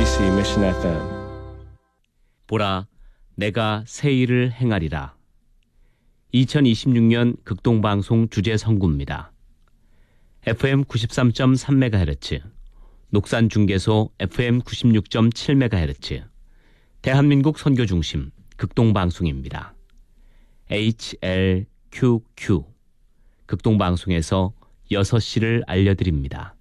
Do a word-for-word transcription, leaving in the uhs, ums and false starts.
케이비씨 Mission 에프엠. 보라, 내가 새 일을 행하리라. 이천이십육 년 극동방송 주제 선구입니다. 에프엠 구십삼 점 삼 메가헤르츠, 녹산중계소 에프엠 구십육 점 칠 메가헤르츠, 대한민국 선교중심 극동방송입니다. 에이치엘큐큐, 극동방송에서 여섯 시를 알려드립니다.